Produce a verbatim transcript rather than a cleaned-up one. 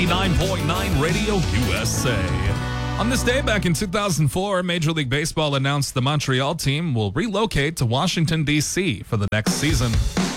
ninety-nine point nine Radio U S A. On this day, back in two thousand four, Major League Baseball announced the Montreal team will relocate to Washington, D C for the next season.